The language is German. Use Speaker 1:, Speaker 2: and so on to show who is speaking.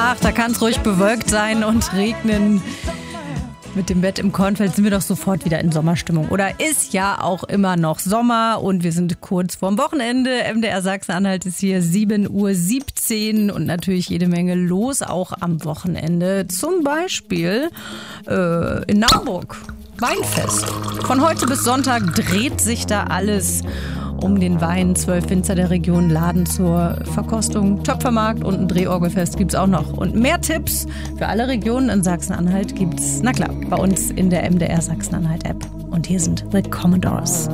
Speaker 1: Ach, da kann es ruhig bewölkt sein und regnen. Mit dem Bett im Kornfeld sind wir doch sofort wieder in Sommerstimmung. Oder ist ja auch immer noch Sommer und wir sind kurz vorm Wochenende. MDR Sachsen-Anhalt ist hier 7:17 Uhr und natürlich jede Menge los, auch am Wochenende. Zum Beispiel in Naumburg. Weinfest. Von heute bis Sonntag dreht sich da alles um den Wein. 12 Winzer der Region laden zur Verkostung. Töpfermarkt und ein Drehorgelfest gibt's auch noch. Und mehr Tipps für alle Regionen in Sachsen-Anhalt gibt's, na klar, bei uns in der MDR Sachsen-Anhalt App. Und hier sind The Commodores.